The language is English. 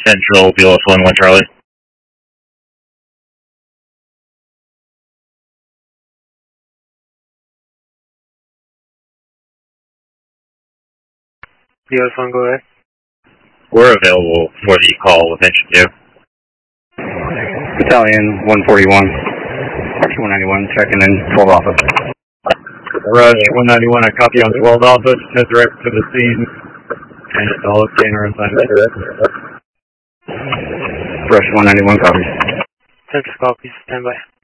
Central, BLF 1 Charlie. BLF 1, go ahead. We're available for the call with engine 2. Battalion 141, Rush 191, checking in 12 office. Rush 191, I copy on 12 office, head direct to the scene, and all obtainer assignment. Rush 191, copy. Central copies, stand by.